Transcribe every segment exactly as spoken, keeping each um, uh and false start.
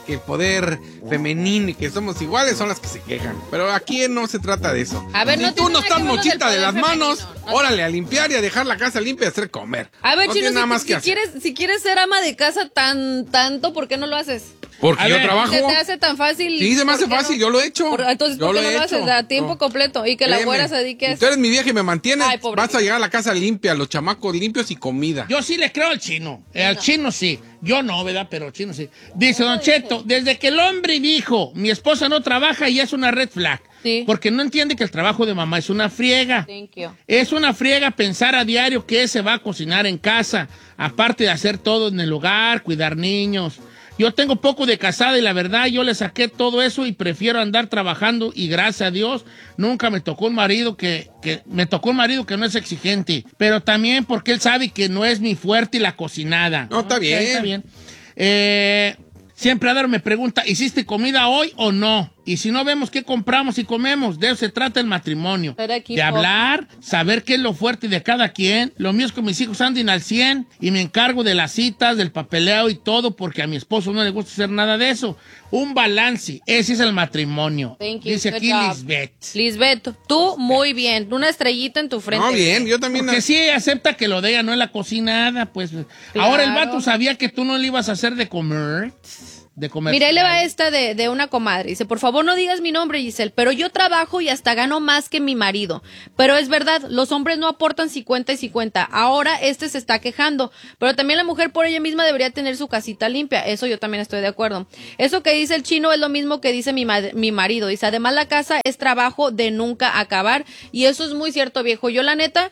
que el poder femenino y que somos iguales son las que se quejan. Pero aquí no se trata de eso. A ver, si no tú no estás mochita de las femenino, manos, no órale, a limpiar y a dejar la casa limpia y a hacer comer. A ver, no Chino, nada si, más si que hacer. quieres, si quieres ser ama de casa tan tanto, ¿por qué no lo haces? Porque A yo ver, trabajo. ¿Se te hace tan fácil? Sí, se me hace ¿Por qué fácil, no? yo lo he hecho. Por- entonces, Yo ¿por qué lo no he lo haces hecho. a tiempo No. completo? Y que la Créeme. güera se dedique a Si eso. tú eres mi vieja y me mantienes, Ay, pobrecito. vas a llegar a la casa limpia, los chamacos limpios y comida. Yo sí le creo al chino. Eh, al chino sí. Yo no, ¿verdad? Pero al chino sí. Dice Don Cheto, desde que el hombre dijo, mi esposa no trabaja y es una red flag. Sí. Porque no entiende que el trabajo de mamá es una friega. Thank you. Es una friega pensar a diario que se va a cocinar en casa, aparte de hacer todo en el hogar, cuidar niños. Yo tengo poco de casada y la verdad yo le saqué todo eso y prefiero andar trabajando y gracias a Dios nunca me tocó un marido que, que me tocó un marido que no es exigente, pero también porque él sabe que no es mi fuerte y la cocinada. No, está bien. Está bien. Eh, siempre Adaro me pregunta, ¿hiciste comida hoy o no? Y si no vemos qué compramos y comemos, de eso se trata el matrimonio. Ser equipo. De hablar, saber qué es lo fuerte de cada quien. Lo mío es que mis hijos anden al cien y me encargo de las citas, del papeleo y todo, porque a mi esposo no le gusta hacer nada de eso. Un balance, ese es el matrimonio. Thank you. Dice Good aquí job. Lisbeth. Lisbeth, tú muy bien. Una estrellita en tu frente. No, bien, yo también. Porque sí acepta que lo de ella no es la cocinada, pues. Ahora el vato sabía que tú no le ibas a hacer de comer. De comer. Mira, ahí le va esta de, de una comadre. Dice, por favor no digas mi nombre, Giselle, pero yo trabajo y hasta gano más que mi marido. Pero es verdad, los hombres no aportan cincuenta y cincuenta. Ahora este se está quejando. Pero también la mujer por ella misma debería tener su casita limpia. Eso yo también estoy de acuerdo. Eso que dice el chino es lo mismo que dice mi, ma- mi marido. Dice, además la casa es trabajo de nunca acabar. Y eso es muy cierto, viejo. Yo la neta...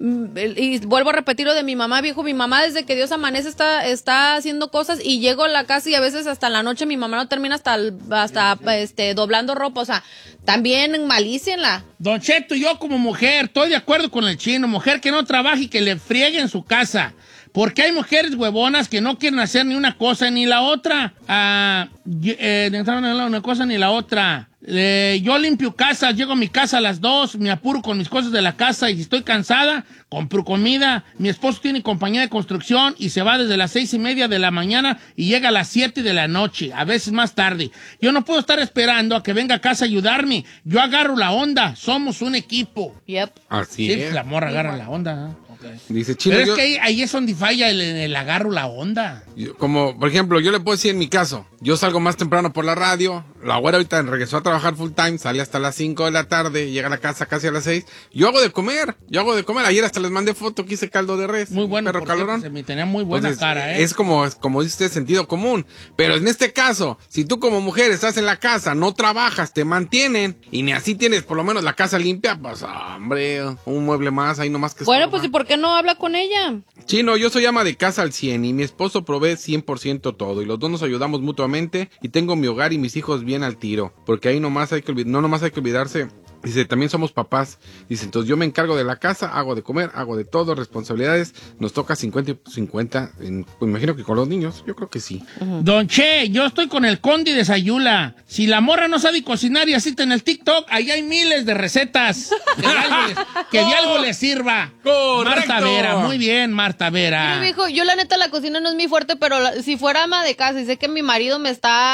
Y vuelvo a repetir lo de mi mamá, viejo, mi mamá desde que Dios amanece está, está haciendo cosas y llego a la casa y a veces hasta la noche mi mamá no termina hasta, el- hasta este, doblando ropa, o sea, también malícienla. Don Cheto, yo como mujer, estoy de acuerdo con el chino, mujer que no trabaja y que le friegue en su casa. Porque hay mujeres huevonas que no quieren hacer ni una cosa ni la otra. Ah, y- eh, ni una cosa ni la otra. Eh, yo limpio casa, llego a mi casa a las dos, me apuro con mis cosas de la casa y si estoy cansada, compro comida. Mi esposo tiene compañía de construcción y se va desde las seis y media de la mañana y llega a las siete de la noche, a veces más tarde. Yo no puedo estar esperando a que venga a casa a ayudarme. Yo agarro la onda, somos un equipo. Yep. Así Sí, es. pues la morra agarra la onda. ¿eh? Okay. Dice Chino, Pero es yo- que ahí, ahí es donde falla el, el agarro la onda. yo- como, por ejemplo, yo le puedo decir en mi caso, yo salgo más temprano por la radio, la güera ahorita regresó a trabajar full time, sale hasta las cinco de la tarde, llega a la casa casi a las seis, yo hago de comer, yo hago de comer, ayer hasta les mandé foto que hice caldo de res, Muy bueno, perro porque calorón. se me tenía muy buena Entonces, cara, ¿eh? Es como, como dice usted, sentido común. Pero en este caso, si tú como mujer estás en la casa, no trabajas, te mantienen, y ni así tienes por lo menos la casa limpia, pues hombre, un mueble más, ahí nomás que Bueno, estorba. pues ¿y por qué no habla con ella? Chino, yo soy ama de casa al cien y mi esposo provee cien por ciento todo y los dos nos ayudamos mutuamente y tengo mi hogar y mis hijos bien al tiro, porque ahí nomás hay que olvid- no nomás hay que olvidarse. Dice, también somos papás. Dice, entonces yo me encargo de la casa, hago de comer, hago de todo, responsabilidades. Nos toca cincuenta y cincuenta. En, pues me imagino que con los niños, yo creo que sí. Don Che, yo estoy con el Condi de Sayula. Si la morra no sabe cocinar y así en el TikTok, ahí hay miles de recetas. Que de algo les, que de algo les sirva. Correcto. Marta Vera, muy bien, Marta Vera. Mira, viejo, yo la neta la cocina no es mi fuerte, pero la- si fuera ama de casa y sé que mi marido me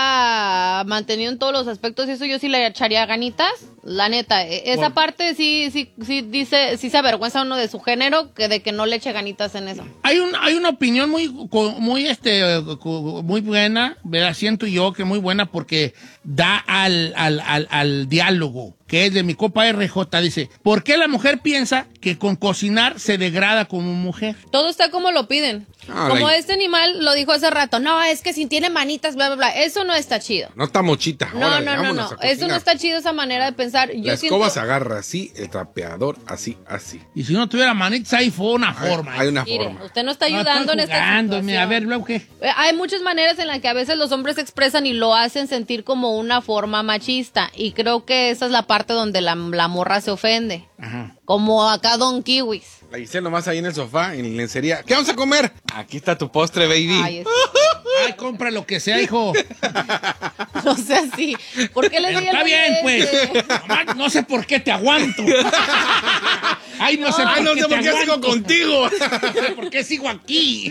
está manteniendo en todos los aspectos y eso yo sí le echaría ganitas, la neta. e- Esa Por- parte sí, sí, sí dice, sí se avergüenza uno de su género que de que no le eche ganitas en eso. Hay, un, hay una opinión muy, co- muy, este, co- muy buena, ¿verdad? Siento yo que muy buena porque da al, al, al, al diálogo, que es de mi copa R J. Dice, ¿por qué la mujer piensa que con cocinar se degrada como mujer? Todo está como lo piden. Ah, como la- este animal lo dijo hace rato, no, es que si tiene manitas, bla, bla, bla. Eso no está chido. No está mochita. No, órale, no, no, vámonos no. a Eso no cocinar. está chido, esa manera de pensar. Yo La escoba siento... se agarra así, el trapeador así, así. Y si no tuviera manitas, ahí fue una Hay, forma. hay una Mire, forma. usted no está No, ayudando estoy en esta jugando, situación. mira, a ver, luego qué. Eh, Hay muchas maneras en las que a veces los hombres se expresan y lo hacen sentir como una forma machista. Y creo que esa es la parte donde la, la morra se ofende. Ajá. Como acá Don Kiwis. La Giselle nomás ahí en el sofá, en la lencería. ¿Qué vamos a comer? Aquí está tu postre, baby. Ay, es- Ay, compra lo que sea, hijo. no sé así. ¿Por qué le Pero di está el bien, nombre pues. ese? Nomás no sé por qué te aguanto. Ay, no, no sé por Ay, no qué, sé por qué sigo contigo. ¿Por qué sigo aquí?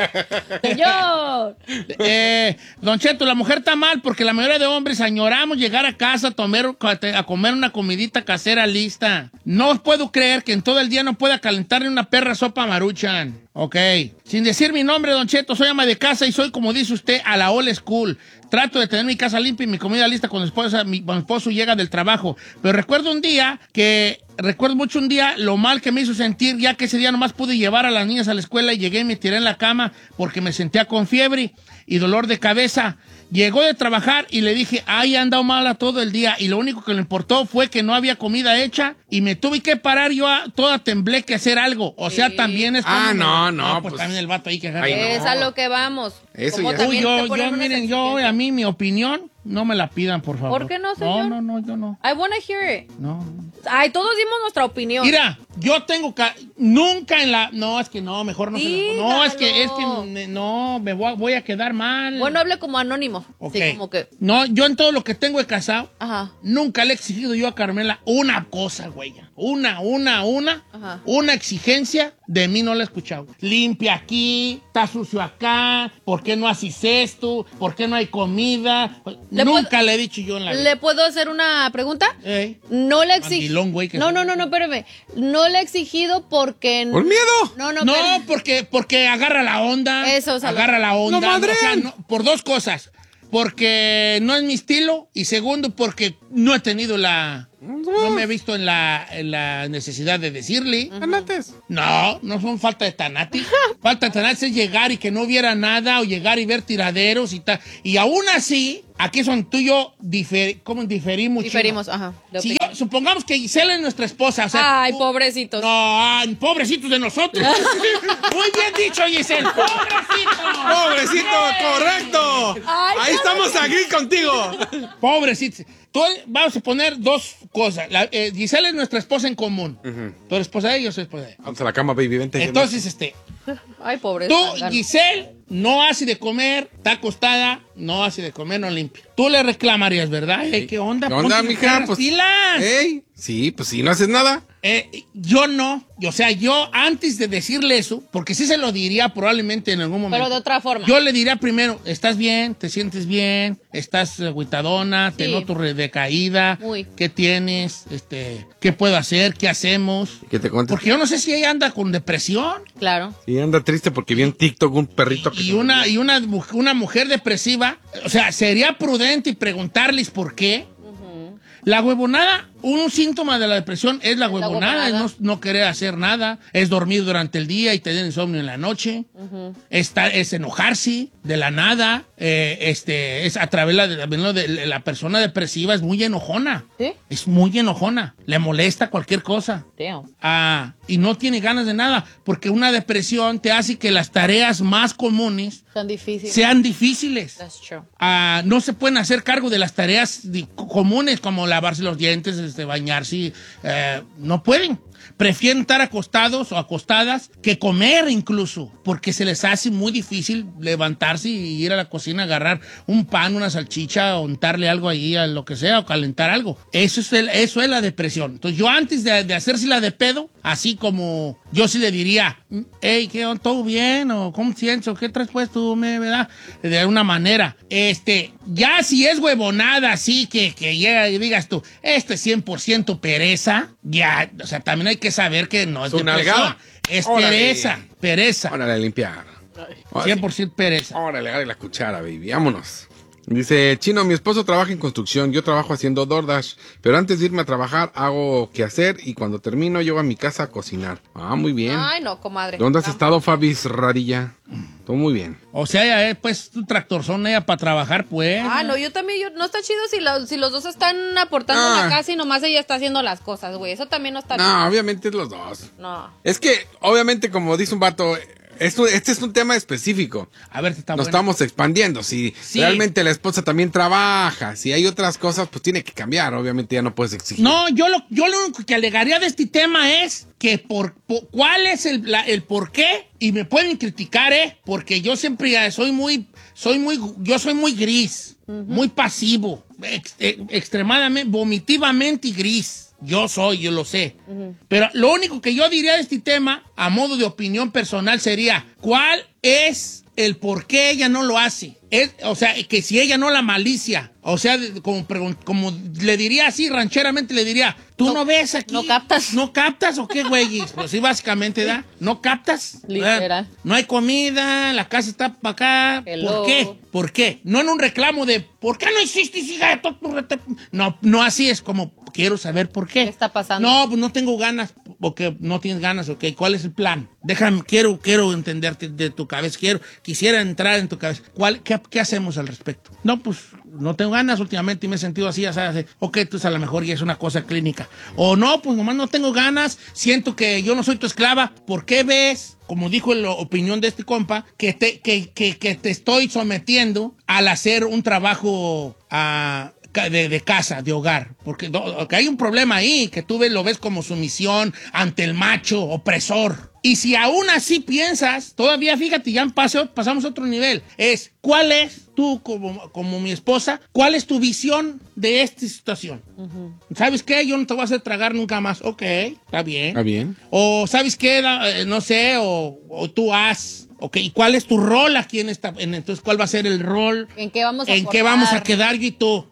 Señor. Eh, Don Cheto, la mujer está mal porque la mayoría de hombres añoramos llegar a casa a, tomar, a comer una comidita casera lista. No puedo creer que en todo el día no pueda calentar ni una perra sopa Maruchan. Ok. Sin decir mi nombre, Don Cheto, soy ama de casa y soy, como dice usted, a la old school. Trato de tener mi casa limpia y mi comida lista cuando, esposa, mi, cuando mi esposo llega del trabajo. Pero recuerdo un día que... Recuerdo mucho un día lo mal que me hizo sentir, ya que ese día nomás pude llevar a las niñas a la escuela y llegué y me tiré en la cama porque me sentía con fiebre y dolor de cabeza. Llegó de trabajar y le dije, ay, he andado mala todo el día. Y lo único que le importó fue que no había comida hecha y me tuve que parar yo a, toda temblé que hacer algo. O sea, sí. también es como... Ah, no, me, no. Pues, pues también el vato ahí que... Ay, no. Es a lo que vamos. Eso Como ya- Uy, también yo, te ponen yo, unas miren, yo, exigencias. a mí, mi opinión, no me la pidan, por favor. ¿Por qué no, señor? No, no, no, yo no. I wanna hear it. No. Ay, todos dimos nuestra opinión. Mira, yo tengo ca- nunca en la... No, es que no, mejor no se lo- No, es que, es que Dígalo. me- no, me voy a, voy a quedar mal. Bueno, hable como anónimo. Ok. Sí, como que. No, yo en todo lo que tengo de casado, Ajá. nunca le he exigido yo a Carmela una cosa, güey. Una, una, una, Ajá. una exigencia de mí no la he escuchado. Limpia aquí, está sucio acá, ¿por qué no haces esto? ¿Por qué no hay comida? ¿Le Nunca puedo- le he dicho yo en la vida. ¿Le puedo hacer una pregunta? Ey. No le exigí. Mandilón, güey, que No, soy. no, no, no, espérame. No le he exigido porque. ¿Por miedo? No, no, No, espérame. porque, porque agarra la onda. Eso, o sea, agarra la onda. ¡No madrean! O sea, no- por dos cosas. Porque no es mi estilo. Y segundo, porque no he tenido la... No me he visto en la, en la necesidad de decirle. Antes. No, no son falta de tanatis. Falta de tanatis es llegar y que no viera nada o llegar y ver tiraderos y tal. Y aún así, aquí son tú y yo difer, ¿cómo diferimos? Diferimos, ajá. de Si opinión. yo, supongamos que Gisela es nuestra esposa. O sea, Ay, tú- pobrecitos. no, ay, pobrecitos de nosotros. Muy bien dicho, Giselle. Pobrecito. ¡Pobrecito! ¡Correcto! Ay, Ahí estamos aquí contigo. Pobrecito. Tú- vamos a poner dos cosas. La, eh, Giselle es nuestra esposa en común. Tú eres esposa de ella, yo soy esposa de ella. Vamos a la cama, baby. Vente. Entonces, este, Ay, pobre. tú, zángano. Giselle, no hace de comer, está acostada, no hace de comer, no limpia. Tú le reclamarías, ¿verdad? Ey, ¿qué onda? ¿Qué onda, Ponte mija? las Pues, pilas. Ey, sí, pues si no haces nada. Eh, yo no. O sea, yo antes de decirle eso, porque sí se lo diría probablemente en algún momento. Pero de otra forma. Yo le diría primero, ¿estás bien? ¿Te sientes bien? ¿Estás agüitadona? ¿Te Sí. noto re- decaída? Muy. ¿Qué tienes? Este, ¿qué puedo hacer? ¿Qué hacemos? ¿Qué te cuentas? Porque yo no sé si ella anda con depresión. Claro. Sí, anda triste porque vi en TikTok un perrito que Y se una, murió. y una, mu- una mujer depresiva, o sea, sería prudente y preguntarles por qué. La huevonada, un síntoma de la depresión es la huevonada, huevonada. es no, no querer hacer nada, es dormir durante el día y tener insomnio en la noche, Está- es enojarse de la nada, eh, este, es a través de la, de la- la persona depresiva es muy enojona, ¿Sí? es muy enojona, le molesta cualquier cosa. Damn. Ah, y no tiene ganas de nada, porque una depresión te hace que las tareas más comunes Tan difícil. sean difíciles. That's true. Ah, no se pueden hacer cargo de las tareas di- comunes como lavarse los dientes, este, bañarse, eh, no pueden. Prefieren estar acostados o acostadas que comer incluso, porque se les hace muy difícil levantarse y ir a la cocina, agarrar un pan, una salchicha, o untarle algo ahí a lo que sea, o calentar algo. Eso es, el- eso es la depresión. Entonces yo antes de, de hacérsela de pedo, así como yo sí le diría, hey, ¿qué onda? ¿Todo bien? ¿O cómo te sientes? ¿O qué traes puesto? ¿Me verdad? De alguna manera. Este, ya si es huevonada así que, que llega y digas tú, esto es cien por ciento pereza, ya, o sea, también hay que saber que no es ¿Su depresión. nalgada? Es Órale. pereza, pereza. Órale a limpiar. cien por ciento pereza. Órale, agarre la cuchara, baby. Vámonos. Dice, Chino, mi esposo trabaja en construcción, yo trabajo haciendo DoorDash, pero antes de irme a trabajar hago qué hacer y cuando termino llego a mi casa a cocinar. Ah, muy bien. Ay, no, comadre. ¿Dónde has estado, Fabis Radilla? Todo muy bien. O sea, ya es pues tu tractorzón ella para trabajar, pues. Ah, no, yo también, yo, no está chido si, la- si los dos están aportando Ah. en la casa y nomás ella está haciendo las cosas, güey. Eso también no está No, obviamente es los dos. bien. No. Es que, obviamente, como dice un vato, esto, este es un tema específico. A ver, está Nos bueno. estamos expandiendo. Si Sí. realmente la esposa también trabaja, si hay otras cosas, pues tiene que cambiar. Obviamente ya no puedes exigir. No, yo lo, yo lo único que alegaría de este tema es que por, por- cuál es el, la- el por qué, y me pueden criticar, ¿eh? Porque yo siempre eh, soy muy, soy muy, yo soy muy gris, muy pasivo, ex- eh, extremadamente, vomitivamente gris. Yo soy, yo lo sé. Uh-huh. Pero lo único que yo diría de este tema, a modo de opinión personal, sería, ¿cuál es el por qué ella no lo hace? Es, o sea, que si ella no la malicia, o sea, como, como le diría así, rancheramente le diría, ¿tú no, no ves aquí? ¿No captas? ¿No captas o qué, güey? Pues sí, básicamente, ¿da? ¿No captas? Literal. ¿verdad? No hay comida, la casa está para acá. Hello. ¿Por qué? ¿Por qué? No en un reclamo de, ¿por qué no hiciste, hija? No, no así es como, quiero saber por qué. ¿Qué está pasando? No, pues no tengo ganas, porque no tienes ganas, ok. ¿Cuál es el plan? Déjame, quiero, quiero entenderte de tu cabeza, quiero, quisiera entrar en tu cabeza. ¿Cuál, qué, qué hacemos al respecto? No, pues no tengo ganas últimamente y me he sentido así, ya sabes, ok, entonces a lo mejor ya es una cosa clínica. O no, pues nomás no tengo ganas, siento que yo no soy tu esclava. ¿Por qué ves, como dijo la opinión de este compa, que te, que, que, que te estoy sometiendo al hacer un trabajo a... De, de casa, de hogar, porque, porque hay un problema ahí, que tú ves, lo ves como sumisión ante el macho opresor. Y si aún así piensas, todavía fíjate, ya paso, pasamos a otro nivel, es, ¿cuál es tú como, como mi esposa, cuál es tu visión de esta situación? Uh-huh. ¿Sabes qué? Yo no te voy a hacer tragar nunca más. Ok, está bien. Está bien. O, ¿sabes qué? No sé, o, o tú haz... Ok, ¿y cuál es tu rol aquí en esta? En, entonces, ¿cuál va a ser el rol? ¿En qué vamos a ¿En qué vamos a quedar yo y tú?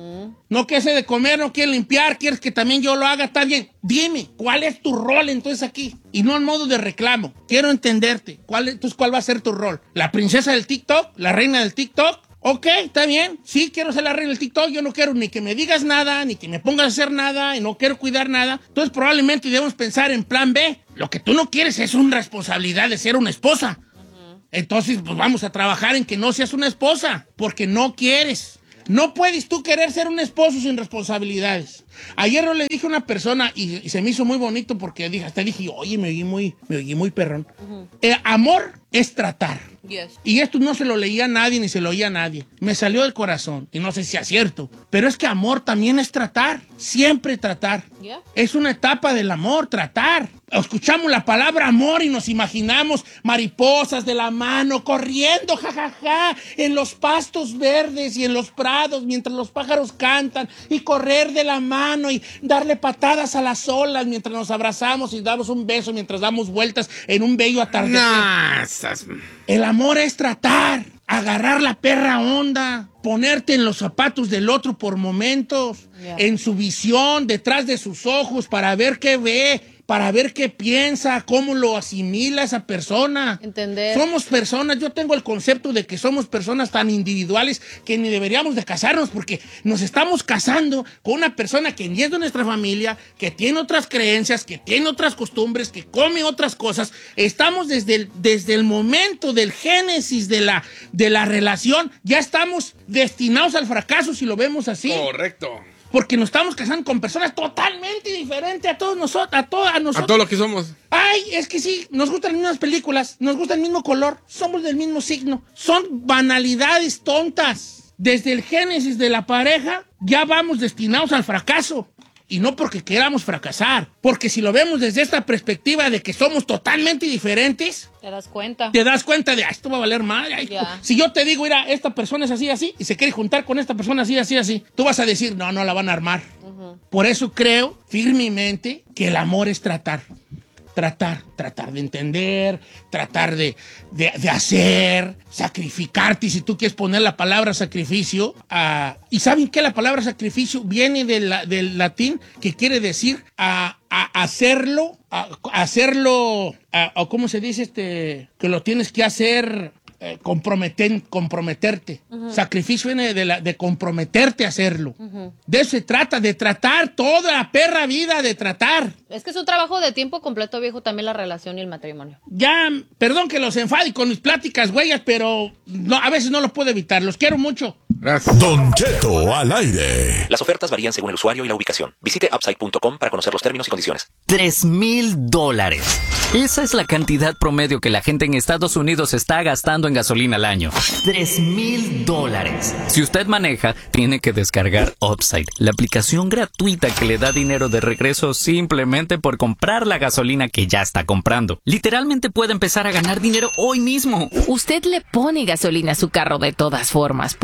No que hace de comer, no quiere limpiar, quieres que también yo lo haga, está bien. Dime, ¿cuál es tu rol entonces aquí? Y no en modo de reclamo. Quiero entenderte. ¿Cuál, entonces, ¿cuál va a ser tu rol? ¿La princesa del TikTok? ¿La reina del TikTok? Ok, está bien. Sí, quiero ser la reina del TikTok. Yo no quiero ni que me digas nada, ni que me pongas a hacer nada, y no quiero cuidar nada. Entonces, probablemente debemos pensar en plan B. Lo que tú no quieres es una responsabilidad de ser una esposa. Uh-huh. Entonces, pues vamos a trabajar en que no seas una esposa, porque no quieres. No puedes tú querer ser un esposo sin responsabilidades. Ayer yo le dije a una persona y, y se me hizo muy bonito porque dije, hasta dije, oye, me oí muy, me oí muy perrón. Uh-huh. Eh, amor es tratar. Yes. Y esto no se lo leía a nadie ni se lo oía a nadie. Me salió del corazón y no sé si es cierto. Pero es que amor también es tratar. Siempre tratar. Yeah. Es una etapa del amor, tratar. Escuchamos la palabra amor y nos imaginamos mariposas de la mano corriendo, jajaja, ja, ja, en los pastos verdes y en los prados mientras los pájaros cantan y correr de la mano y darle patadas a las olas mientras nos abrazamos y damos un beso mientras damos vueltas en un bello atardecer. No, estás... El amor es tratar, agarrar la perra onda, ponerte en los zapatos del otro por momentos, yeah. en su visión, detrás de sus ojos, para ver qué ve, para ver qué piensa, cómo lo asimila esa persona. Entender. Somos personas, yo tengo el concepto de que somos personas tan individuales que ni deberíamos de casarnos porque nos estamos casando con una persona que ni es de nuestra familia, que tiene otras creencias, que tiene otras costumbres, que come otras cosas. Estamos desde el, desde el momento del génesis de la, de la relación, ya estamos destinados al fracaso si lo vemos así. Correcto. Porque nos estamos casando con personas totalmente diferentes a todos nosotros, a, to- a nosotros. A todo lo que somos. Ay, es que sí, nos gustan las mismas películas, nos gusta el mismo color, somos del mismo signo. Son banalidades tontas. Desde el génesis de la pareja ya vamos destinados al fracaso. Y no porque queramos fracasar, porque si lo vemos desde esta perspectiva de que somos totalmente diferentes, te das cuenta. Te das cuenta de, ah, esto va a valer madre. Yeah. Si yo te digo, mira, esta persona es así, así, y se quiere juntar con esta persona así, así, así, tú vas a decir, no, no la van a armar. Uh-huh. Por eso creo firmemente que el amor es tratar. Tratar, tratar de entender, tratar de, de, de hacer, sacrificarte, si tú quieres poner la palabra sacrificio. Uh, ¿Y saben qué? La palabra sacrificio viene de la, del latín que quiere decir a, a hacerlo, a, a hacerlo, a, o ¿cómo se dice? este Que lo tienes que hacer... Eh, comprometen, comprometerte. Uh-huh. Sacrificio viene de, la, de comprometerte a hacerlo. Uh-huh. De eso se trata, de tratar toda la perra vida, de tratar. Es que es un trabajo de tiempo completo, viejo, también la relación y el matrimonio. Ya, perdón que los enfade con mis pláticas, güeyes, pero no, a veces no los puedo evitar. Los quiero mucho. Gracias. Don Cheto al aire. Las ofertas varían según el usuario y la ubicación. Visite upside punto com para conocer los términos y condiciones. Tres mil dólares. Esa es la cantidad promedio que la gente en Estados Unidos está gastando en gasolina al año. Tres mil dólares. Si usted maneja, tiene que descargar Upside, la aplicación gratuita que le da dinero de regreso simplemente por comprar la gasolina que ya está comprando. Literalmente puede empezar a ganar dinero hoy mismo. Usted le pone gasolina a su carro de todas formas. ¿Por qué no recibe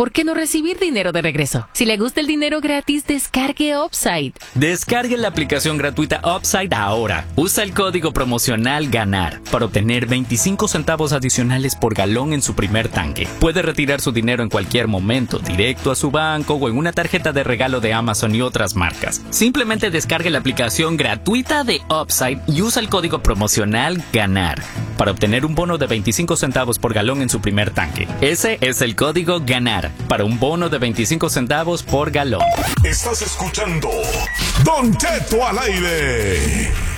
recibir dinero de regreso. Si le gusta el dinero gratis, descargue Upside. Descargue la aplicación gratuita Upside ahora. Usa el código promocional GANAR para obtener veinticinco centavos adicionales por galón en su primer tanque. Puede retirar su dinero en cualquier momento, directo a su banco o en una tarjeta de regalo de Amazon y otras marcas. Simplemente descargue la aplicación gratuita de Upside y usa el código promocional GANAR para obtener un bono de veinticinco centavos por galón en su primer tanque. Ese es el código GANAR para un bono de veinticinco centavos por galón. Estás escuchando Don Cheto al aire.